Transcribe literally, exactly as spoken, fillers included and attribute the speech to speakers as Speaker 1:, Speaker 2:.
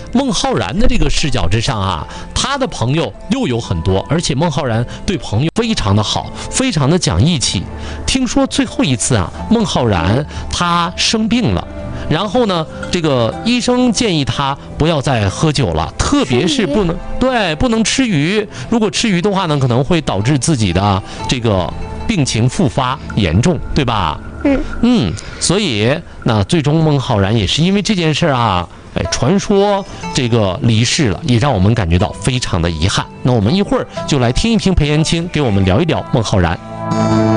Speaker 1: 孟浩然的这个视角之上啊，他的朋友又有很多，而且孟浩然对朋友非常的好，非常的讲义气。听说最后一次啊，孟浩然他生病了。然后呢，这个医生建议他不要再喝酒了，特别是不能对不能吃鱼。如果吃鱼的话呢，可能会导致自己的这个病情复发严重，对吧？
Speaker 2: 嗯
Speaker 1: 嗯，所以那最终孟浩然也是因为这件事啊，哎，传说这个离世了，也让我们感觉到非常的遗憾。那我们一会儿就来听一听裴延青给我们聊一聊孟浩然。